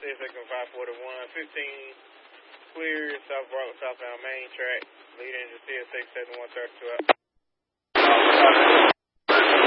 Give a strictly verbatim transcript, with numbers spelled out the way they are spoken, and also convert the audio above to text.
CSX on five forty-one, fifteen clear, South Bartlett, southbound main track, lead engine C S X seven one thirty-two out.